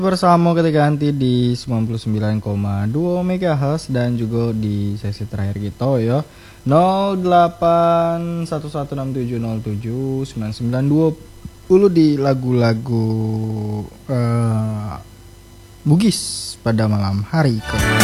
Bersama ketika nanti di 99,2 MHz dan juga di sesi terakhir kita ya 081167079920 di lagu-lagu Bugis pada malam hari ke